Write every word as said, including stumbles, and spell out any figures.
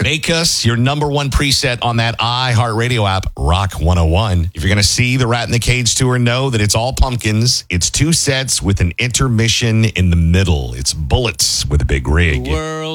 Bake Us, your number one preset on that iHeartRadio app, Rock one oh one. If you're going to see the Rat in the Cage tour, know that it's all pumpkins. It's two sets with an intermission in the middle. It's Bullets with a big rig. The world